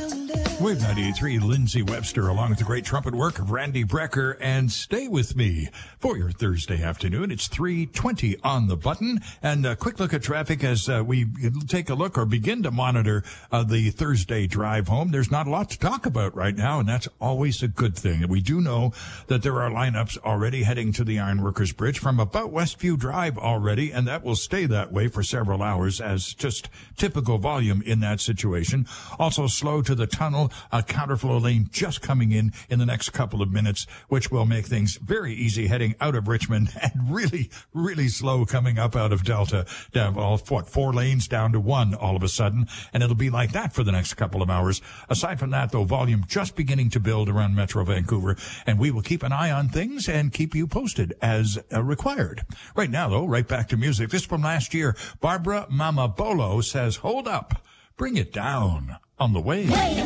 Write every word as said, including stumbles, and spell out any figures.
Wave ninety-three, Lindsay Webster, along with the great trumpet work of Randy Brecker, and Stay With Me for your Thursday afternoon. It's three twenty on the button, and a quick look at traffic as uh, we take a look or begin to monitor uh, the Thursday drive home. There's not a lot to talk about right now, and that's always a good thing. We do know that there are lineups already heading to the Ironworkers Bridge from about Westview Drive already, and that will stay that way for several hours as just typical volume in that situation. Also slow to the tunnel, a counterflow lane just coming in in the next couple of minutes, which will make things very easy heading out of Richmond, and really, really slow coming up out of Delta. Down all what, four lanes down to one all of a sudden, and it'll be like that for the next couple of hours. Aside from that, though, volume just beginning to build around Metro Vancouver, and we will keep an eye on things and keep you posted as uh, required. Right now, though, right back to music. This from last year. Barbara Mamabolo says, "Hold up, bring it down." On the way.